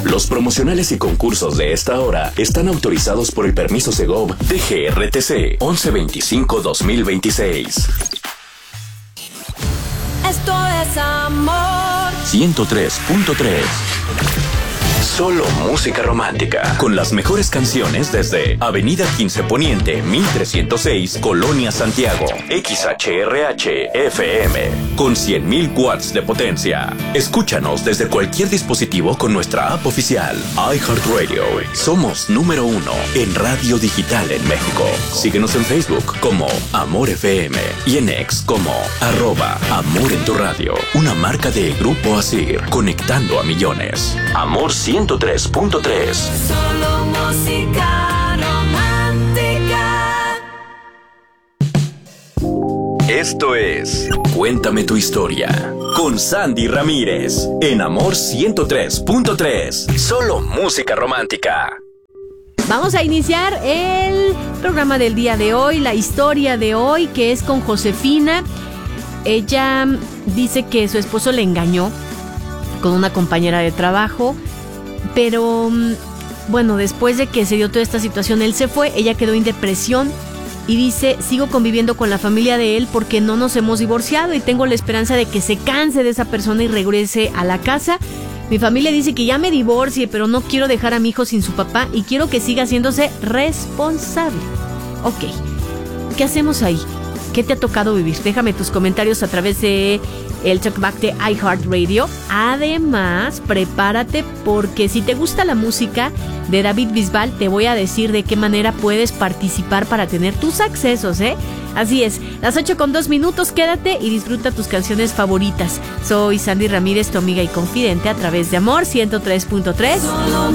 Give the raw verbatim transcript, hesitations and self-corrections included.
Los promocionales y concursos de esta hora están autorizados por el permiso Segov D G R T C once veinticinco dos mil veintiséis. Esto es amor. ciento tres punto tres. Solo música romántica, con las mejores canciones desde Avenida quince Poniente, mil trescientos seis, Colonia Santiago. X H R H F M, con cien mil watts de potencia. Escúchanos desde cualquier dispositivo con nuestra app oficial, iHeartRadio. Somos número uno en radio digital en México. Síguenos en Facebook como Amor F M y en X como arroba Amor en tu Radio. Una marca de Grupo Asir, conectando a millones. Amor ciento tres punto tres. Solo música romántica. Esto es Cuéntame tu historia con Sandy Ramírez en Amor ciento tres punto tres. Solo música romántica. Vamos a iniciar el programa del día de hoy, la historia de hoy, que es con Josefina. Ella dice que su esposo le engañó con una compañera de trabajo, pero bueno, después de que se dio toda esta situación, él se fue, ella quedó en depresión y dice: sigo conviviendo con la familia de él porque no nos hemos divorciado y tengo la esperanza de que se canse de esa persona y regrese a la casa. Mi familia dice que ya me divorcie, pero no quiero dejar a mi hijo sin su papá y quiero que siga haciéndose responsable. Ok, ¿qué hacemos ahí? ¿Qué te ha tocado vivir? Déjame tus comentarios a través de el talkback de iHeartRadio. Además, prepárate porque si te gusta la música de David Bisbal, te voy a decir de qué manera puedes participar para tener tus accesos, ¿eh? Así es, las ocho con dos minutos, quédate y disfruta tus canciones favoritas. Soy Sandy Ramírez, tu amiga y confidente a través de Amor ciento tres punto tres.